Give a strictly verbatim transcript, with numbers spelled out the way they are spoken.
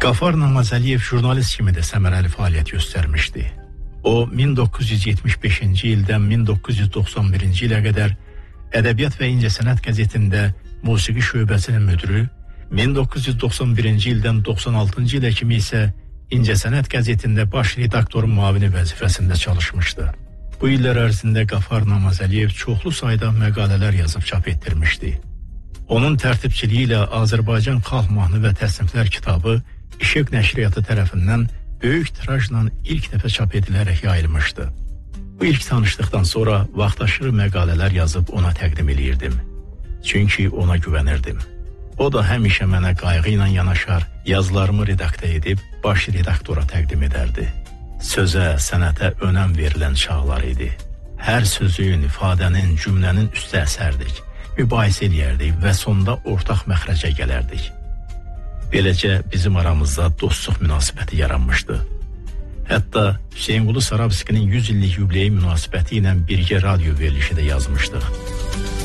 Qafar Namazəliyev jurnalist kimi də səmərəli fəaliyyət göstərmişdi. O, min doqquz yüz yetmiş beşinci ildən min doqquz yüz doxsan birinci ilə qədər Ədəbiyyat və İncəsənət qəzetində musiqi şöbəsinin müdürü, min doqquz yüz doxsan birinci ildən doxsan altıncı ilə kimi isə İncəsənət qəzetində baş redaktorun müavini vəzifəsində çalışmışdı. Bu illər ərzində Qafar Namazəliyev çoxlu sayda məqalələr yazıb çap etdirmişdi. Onun tərtibçiliyi ilə Azərbaycan Xalq Mahnı və Təsniflər kitabı İşıq Nəşriyyatı tərəfindən böyük tirajla ilk dəfə çap edilərək yayılmışdı. Bu ilk tanışdıqdan sonra vaxtaşırı məqalələr yazıb ona təqdim eləyirdim. Çünki ona güvənirdim. O da həmişə mənə qayğı ilə yanaşar, yazılarımı redaktə edib baş redaktora təqdim edərdi. Sözə, sənətə önəm verilən çağlar idi. Hər sözün, ifadənin, cümlənin üstə əsərdik, mübahisə eləyərdik və sonda ortaq məxrəcə gələrdik. Beləcə bizim aramızda dostluq münasibəti yaranmışdı. Hətta Hüseynqulu Sarabskinin yüz illik yubileyi münasibəti ilə birgə radyo verilişi də yazmışdıq.